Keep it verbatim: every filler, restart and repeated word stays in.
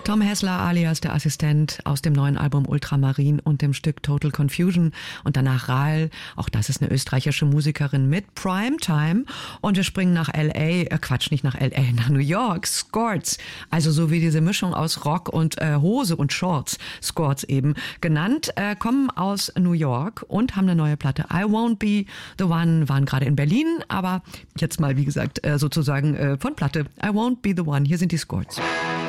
Tom Hessler alias der Assistent aus dem neuen Album Ultramarin und dem Stück Total Confusion und danach Rahl, auch das ist eine österreichische Musikerin mit Primetime und wir springen nach L A, äh Quatsch, nicht nach L A, nach New York, Skorts, also so wie diese Mischung aus Rock und äh, Hose und Shorts, Skorts eben genannt, äh, kommen aus New York und haben eine neue Platte. I Won't Be The One, waren gerade in Berlin, aber jetzt mal wie gesagt äh, sozusagen äh, von Platte. I Won't Be The One, hier sind die Skorts.